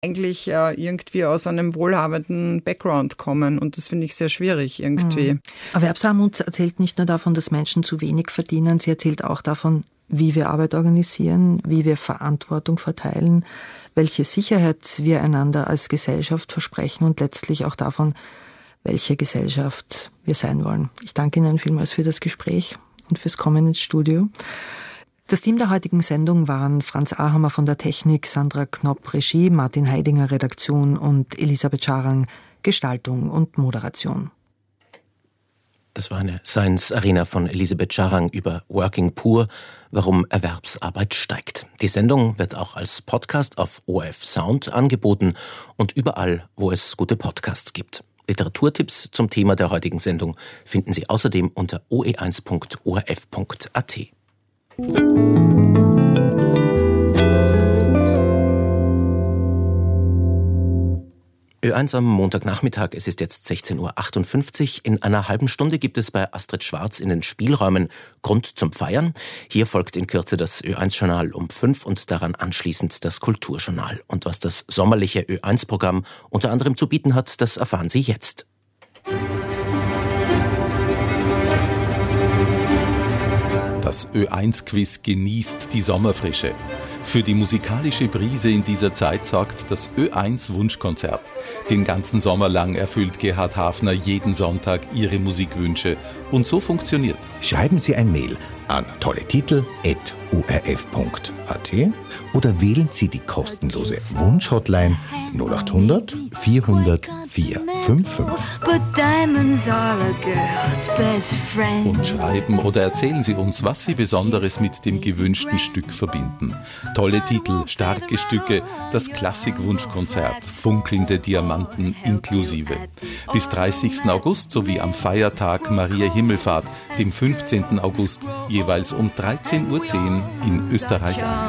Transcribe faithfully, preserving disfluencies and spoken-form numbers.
eigentlich äh, irgendwie aus einem wohlhabenden Background kommen und das finde ich sehr schwierig irgendwie. Mhm. Erwerbsarmut erzählt nicht nur davon, dass Menschen zu wenig verdienen, sie erzählt auch davon, wie wir Arbeit organisieren, wie wir Verantwortung verteilen, welche Sicherheit wir einander als Gesellschaft versprechen und letztlich auch davon, welche Gesellschaft wir sein wollen. Ich danke Ihnen vielmals für das Gespräch und fürs Kommen ins Studio. Das Team der heutigen Sendung waren Franz Ahammer von der Technik, Sandra Knopp Regie, Martin Heidinger Redaktion und Elisabeth Scharang Gestaltung und Moderation. Das war eine Science Arena von Elisabeth Scharang über Working Poor, warum Erwerbsarbeit steigt. Die Sendung wird auch als Podcast auf O R F Sound angeboten und überall, wo es gute Podcasts gibt. Literaturtipps zum Thema der heutigen Sendung finden Sie außerdem unter o e eins punkt o r f punkt a t. Ö eins am Montagnachmittag, es ist jetzt sechzehn Uhr achtundfünfzig. In einer halben Stunde gibt es bei Astrid Schwarz in den Spielräumen Grund zum Feiern. Hier folgt in Kürze das Ö eins Journal um fünf und daran anschließend das Kulturjournal. Und was das sommerliche Ö eins Programm unter anderem zu bieten hat, das erfahren Sie jetzt. Das Ö eins Quiz genießt die Sommerfrische. Für die musikalische Brise in dieser Zeit sorgt das Ö eins Wunschkonzert. Den ganzen Sommer lang erfüllt Gerhard Hafner jeden Sonntag Ihre Musikwünsche. Und so funktioniert's. Schreiben Sie ein Mail an tolletitel at o r f punkt a t oder wählen Sie die kostenlose Wunsch-Hotline null acht hundert vierhundert vierhundertfünfundfünfzig. Und schreiben oder erzählen Sie uns, was Sie Besonderes mit dem gewünschten Stück verbinden. Tolle Titel, starke Stücke, das Klassik-Wunschkonzert, funkelnde Diamanten inklusive. Bis dreißigsten August sowie am Feiertag Maria Himmelfahrt, dem fünfzehnten August, jeweils um dreizehn Uhr zehn in Österreich.